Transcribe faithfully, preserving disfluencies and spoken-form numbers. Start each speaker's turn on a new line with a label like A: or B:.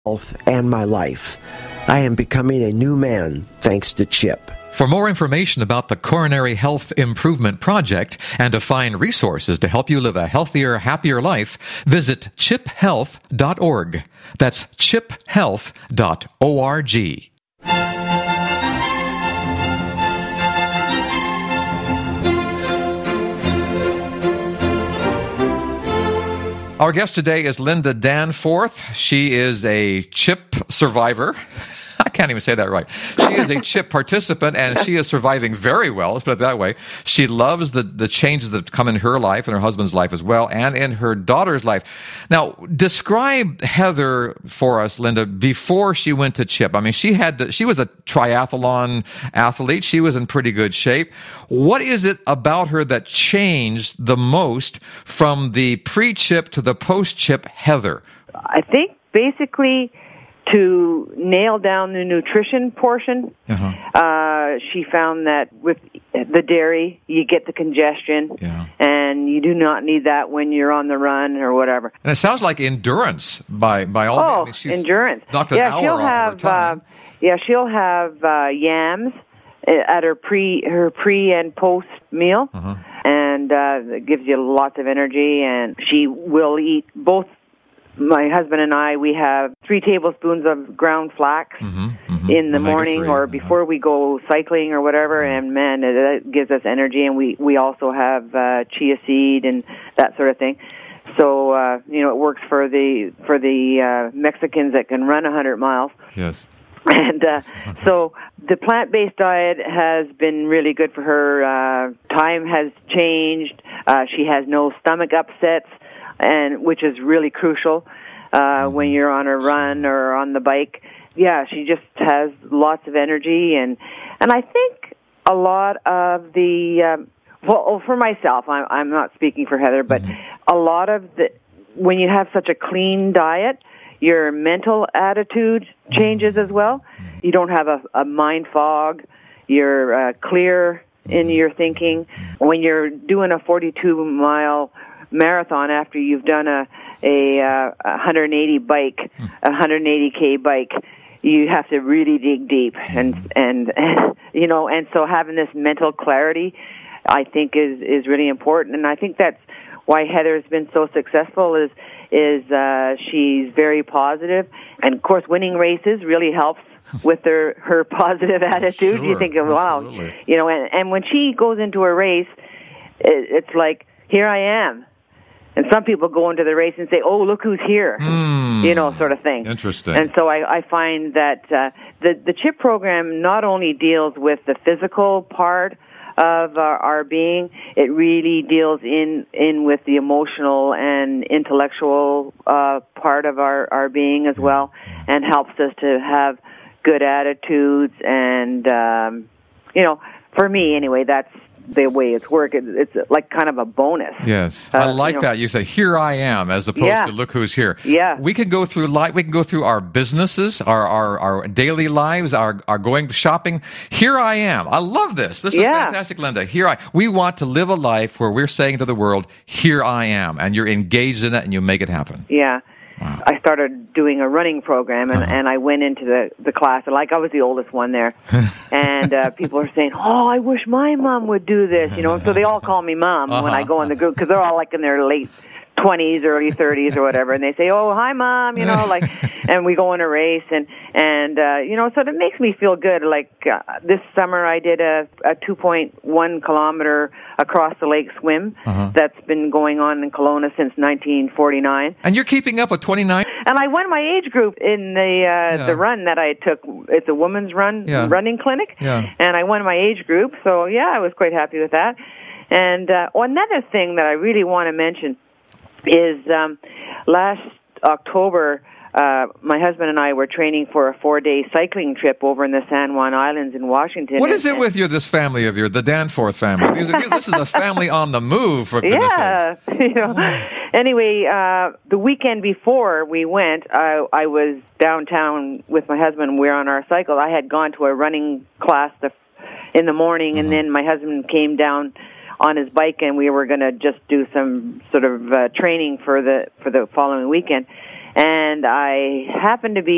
A: health and my life. I am becoming a new man thanks to CHIP.
B: For more information about the Coronary Health Improvement Project and to find resources to help you live a healthier, happier life, visit chip health dot org. That's chip health dot org. Our guest today is Linda Danforth. She is a CHIP survivor. I can't even say that right. She is a CHIP participant, and she is surviving very well, let's put it that way. She loves the, the changes that come in her life and her husband's life as well, and in her daughter's life. Now, describe Heather for us, Linda, before she went to CHIP. I mean, she had to, she was a triathlon athlete. She was in pretty good shape. What is it about her that changed the most from the pre-CHIP to the post-CHIP Heather?
C: I think basically to nail down the nutrition portion, uh-huh. uh, she found that with the dairy, you get the congestion, yeah. and you do not need that when you're on the run or whatever.
B: And it sounds like endurance by by all.
C: Oh,
B: I mean, she's
C: endurance!
B: Knocked an
C: yeah,
B: hour
C: she'll
B: off
C: have.
B: of her time.
C: Uh, yeah, she'll have uh, yams at her pre her pre and post meal, uh-huh. and uh, it gives you lots of energy. And she will eat both. My husband and I, we have three tablespoons of ground flax mm-hmm, mm-hmm. in the Omega morning three, or before uh-huh. we go cycling or whatever, mm-hmm. and man, that gives us energy. And we, we also have uh, chia seed and that sort of thing. So, uh, you know, it works for the for the uh, Mexicans that can run one hundred miles.
B: Yes.
C: And uh, so the plant-based diet has been really good for her. Uh, time has changed. Uh, she has no stomach upsets, and which is really crucial uh, when you're on a run or on the bike. Yeah, she just has lots of energy, and and I think a lot of the um, well, for myself, I'm I'm not speaking for Heather, but mm-hmm. a lot of the when you have such a clean diet, your mental attitude changes as well. You don't have a, a mind fog. You're uh, clear in your thinking. When you're doing a forty-two mile marathon after you've done a a uh, one hundred eighty bike, a one hundred eighty K bike, you have to really dig deep, and and you know, and so having this mental clarity, I think is is really important, and I think that's why Heather's been so successful. Is is uh, she's very positive, and of course, winning races really helps with her her positive attitude.
B: Sure,
C: you think, wow,
B: absolutely.
C: you know, and and when she goes into a race, it, it's like, here I am. And some people go into the race and say, oh, look who's here, mm, you know, sort of thing.
B: Interesting.
C: And so I, I find that uh, the, the CHIP program not only deals with the physical part of our, our being, it really deals in, in with the emotional and intellectual uh, part of our, our being as well, and helps us to have good attitudes. And, um, you know, for me anyway, that's the way it's worked. It, it's like kind of a bonus.
B: Yes,
C: uh,
B: I like
C: you know.
B: that. You say, "Here I am," as opposed
C: yeah.
B: to "Look who's here."
C: Yeah,
B: we can go through life. We can go through our businesses, our our, our daily lives, our our going shopping. Here I am. I love this. This is
C: yeah.
B: fantastic, Linda. Here I. We want to live a life where we're saying to the world, "Here I am," and you're engaged in it, and you make it happen.
C: Yeah.
B: Wow.
C: I started doing a running program, and, uh-huh. and I went into the, the class, and like I was the oldest one there, and uh, people are saying, oh, I wish my mom would do this, you know, and so they all call me mom uh-huh. when I go in the group, because they're all like in their late twenties, early thirties or whatever, and they say, oh, hi, Mom, you know, like, and we go in a race, and, and uh, you know, so it makes me feel good. Like, uh, this summer I did a, a two point one kilometer across the lake swim uh-huh. that's been going on in Kelowna since nineteen forty-nine.
B: And you're keeping up with twenty-nine?
C: And I won my age group in the uh, yeah. the run that I took. It's a women's run
B: yeah.
C: running clinic,
B: yeah.
C: and I won my age group. So yeah, I was quite happy with that. And uh, another thing that I really want to mention is um, last October, uh, my husband and I were training for a four-day cycling trip over in the San Juan Islands in Washington.
B: What is it with you, this family of yours, the Danforth family? These are, this is a family on the move, for goodness
C: yeah,
B: sakes.
C: You know. Anyway, uh, the weekend before we went, I, I was downtown with my husband. We were on our cycle. I had gone to a running class the, in the morning, uh-huh. and then my husband came down on his bike, and we were going to just do some sort of uh, training for the for the following weekend. And I happened to be